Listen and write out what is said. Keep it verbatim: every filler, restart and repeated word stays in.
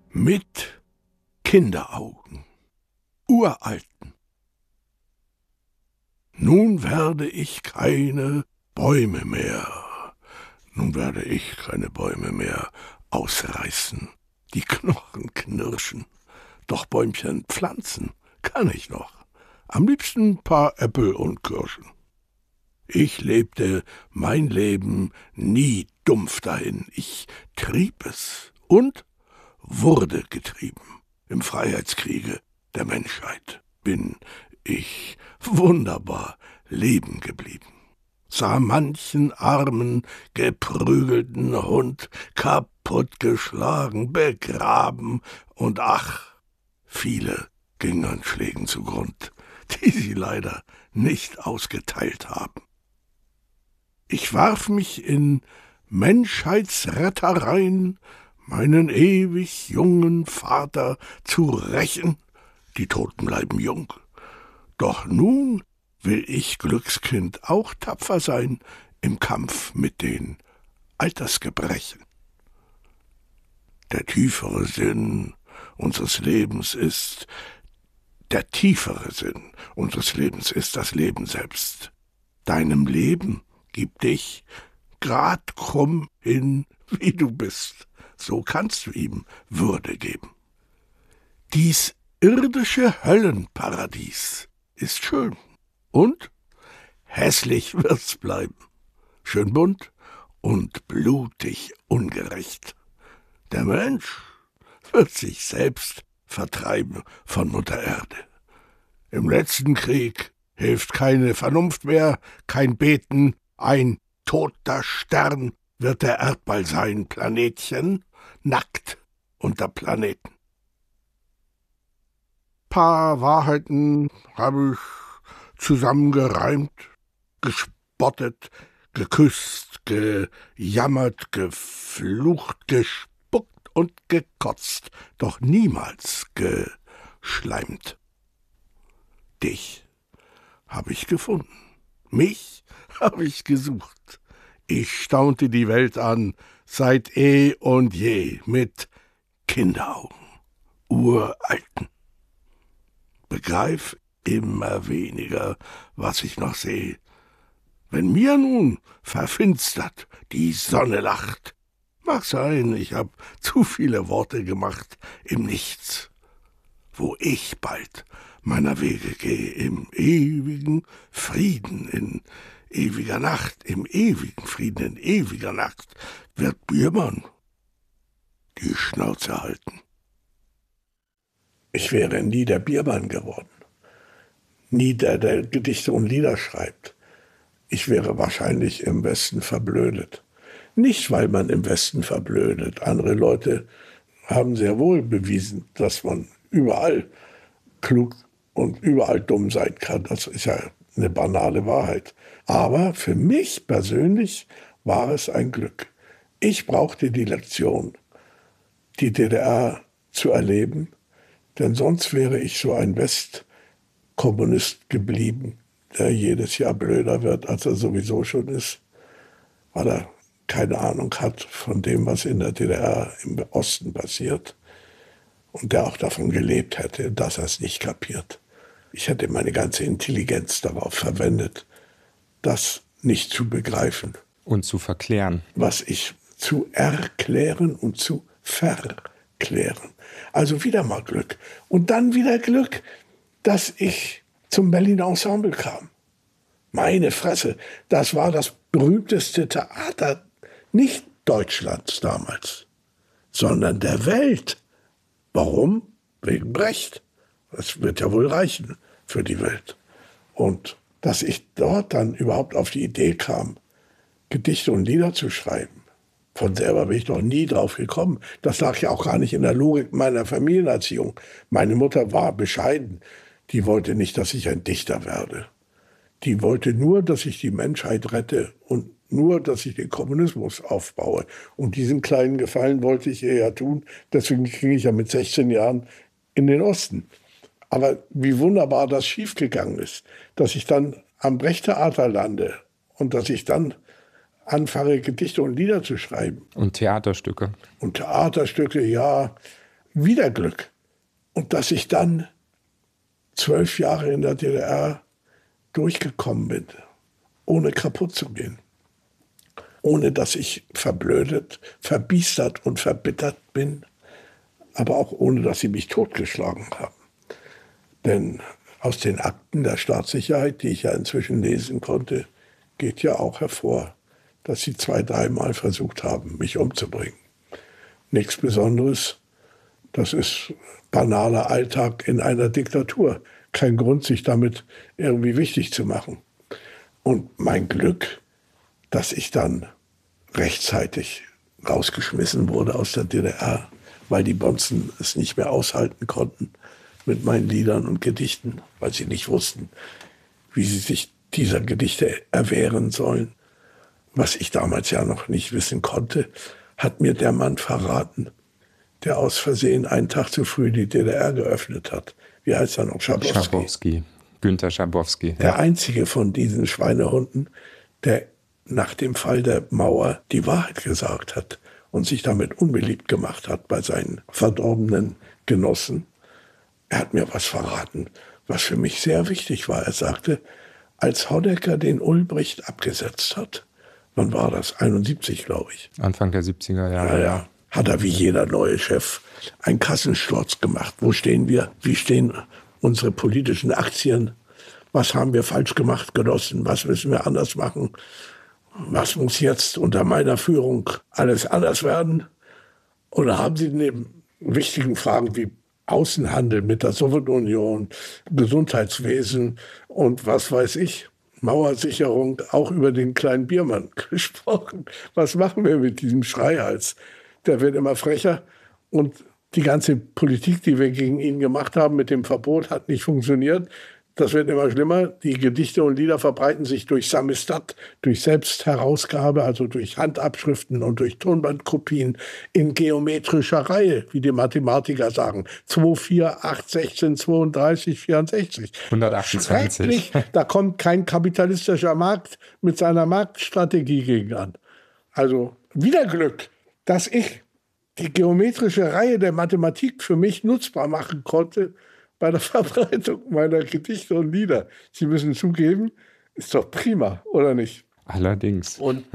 Mit Kinderaugen, uralten. Nun werde ich keine Bäume mehr, nun werde ich keine Bäume mehr ausreißen, die Knochen knirschen, doch Bäumchen pflanzen kann ich noch, am liebsten paar Äpfel und Kirschen. Ich lebte mein Leben nie dumpf dahin, ich trieb es und wurde getrieben. Im Freiheitskriege der Menschheit bin ich wunderbar leben geblieben. Sah manchen armen, geprügelten Hund kaputtgeschlagen, begraben, und ach, viele gingen an Schlägen zugrund, die sie leider nicht ausgeteilt haben. Ich warf mich in Menschheitsrettereien, meinen ewig jungen Vater zu rächen. Die Toten bleiben jung. Doch nun will ich Glückskind auch tapfer sein im Kampf mit den Altersgebrechen. Der tiefere Sinn unseres Lebens ist, der tiefere Sinn unseres Lebens ist das Leben selbst. Deinem Leben gib dich grad krumm hin, wie du bist. So kannst du ihm Würde geben. Dies irdische Höllenparadies ist schön und hässlich wird's bleiben, schön bunt und blutig ungerecht. Der Mensch wird sich selbst vertreiben von Mutter Erde. Im letzten Krieg hilft keine Vernunft mehr, kein Beten, ein toter Stern wird der Erdball sein, Planetchen, nackt unter Planeten. Paar Wahrheiten habe ich zusammengereimt, gespottet, geküsst, gejammert, geflucht, gespuckt und gekotzt, doch niemals geschleimt. Dich habe ich gefunden, mich habe ich gesucht. Ich staunte die Welt an, seit eh und je, mit Kinderaugen, uralten. Begreif immer weniger, was ich noch seh. Wenn mir nun verfinstert die Sonne lacht, mag sein, ich hab zu viele Worte gemacht im Nichts, wo ich bald meiner Wege geh, im ewigen Frieden, in ewiger Nacht, im ewigen Frieden, in ewiger Nacht, wird Biermann die Schnauze halten. Ich wäre nie der Biermann geworden, nie der, der Gedichte und Lieder schreibt. Ich wäre wahrscheinlich im Westen verblödet. Nicht, weil man im Westen verblödet. Andere Leute haben sehr wohl bewiesen, dass man überall klug und überall dumm sein kann. Das ist ja eine banale Wahrheit. Aber für mich persönlich war es ein Glück. Ich brauchte die Lektion, die D D R zu erleben, denn sonst wäre ich so ein Westkommunist geblieben, der jedes Jahr blöder wird, als er sowieso schon ist, weil er keine Ahnung hat von dem, was in der D D R im Osten passiert und der auch davon gelebt hätte, dass er es nicht kapiert. Ich hätte meine ganze Intelligenz darauf verwendet, das nicht zu begreifen. Und zu verklären. Was ich zu erklären und zu verklären. Also wieder mal Glück. Und dann wieder Glück, dass ich zum Berliner Ensemble kam. Meine Fresse, das war das berühmteste Theater, nicht Deutschlands damals, sondern der Welt. Warum? Wegen Brecht. Das wird ja wohl reichen für die Welt. Und dass ich dort dann überhaupt auf die Idee kam, Gedichte und Lieder zu schreiben, von selber bin ich noch nie drauf gekommen. Das lag ja auch gar nicht in der Logik meiner Familienerziehung. Meine Mutter war bescheiden. Die wollte nicht, dass ich ein Dichter werde. Die wollte nur, dass ich die Menschheit rette und nur, dass ich den Kommunismus aufbaue. Und diesen kleinen Gefallen wollte ich ihr ja tun. Deswegen ging ich ja mit sechzehn Jahren in den Osten. Aber wie wunderbar das schiefgegangen ist, dass ich dann am Brecht-Theater lande und dass ich dann anfange, Gedichte und Lieder zu schreiben. Und Theaterstücke. Und Theaterstücke, ja. wieder Glück. Und dass ich dann zwölf Jahre in der D D R durchgekommen bin, ohne kaputt zu gehen. Ohne dass ich verblödet, verbiestert und verbittert bin, aber auch ohne, dass sie mich totgeschlagen haben. Denn aus den Akten der Staatssicherheit, die ich ja inzwischen lesen konnte, geht ja auch hervor, dass sie zwei, dreimal versucht haben, mich umzubringen. Nichts Besonderes. Das ist banaler Alltag in einer Diktatur. Kein Grund, sich damit irgendwie wichtig zu machen. Und mein Glück, dass ich dann rechtzeitig rausgeschmissen wurde aus der D D R, weil die Bonzen es nicht mehr aushalten konnten mit meinen Liedern und Gedichten, weil sie nicht wussten, wie sie sich dieser Gedichte erwehren sollen. Was ich damals ja noch nicht wissen konnte, hat mir der Mann verraten, der aus Versehen einen Tag zu früh die D D R geöffnet hat. Wie heißt er noch? Schabowski. Schabowski. Günter Schabowski. Der ja. einzige von diesen Schweinehunden, der nach dem Fall der Mauer die Wahrheit gesagt hat und sich damit unbeliebt gemacht hat bei seinen verdorbenen Genossen. Er hat mir was verraten, was für mich sehr wichtig war. Er sagte, als Honecker den Ulbricht abgesetzt hat, wann war das? einundsiebzig, glaube ich. Anfang der siebziger Jahre. Ja, ja. Hat er wie jeder neue Chef einen Kassensturz gemacht. Wo stehen wir? Wie stehen unsere politischen Aktien? Was haben wir falsch gemacht, Genossen? Was müssen wir anders machen? Was muss jetzt unter meiner Führung alles anders werden? Oder haben Sie neben wichtigen Fragen wie Außenhandel mit der Sowjetunion, Gesundheitswesen und was weiß ich, Mauersicherung, auch über den kleinen Biermann gesprochen? Was machen wir mit diesem Schreihals? Der wird immer frecher und die ganze Politik, die wir gegen ihn gemacht haben mit dem Verbot, hat nicht funktioniert. Das wird immer schlimmer. Die Gedichte und Lieder verbreiten sich durch Samisdat, durch Selbstherausgabe, also durch Handabschriften und durch Tonbandkopien in geometrischer Reihe, wie die Mathematiker sagen. zwei, vier, acht, sechzehn, zweiunddreißig, vierundsechzig. hundertachtundzwanzig. Schrecklich. Da kommt kein kapitalistischer Markt mit seiner Marktstrategie gegen an. Also wieder Glück, dass ich die geometrische Reihe der Mathematik für mich nutzbar machen konnte bei der Verbreitung meiner Gedichte und Lieder. Sie müssen zugeben, ist doch prima, oder nicht? Allerdings. Und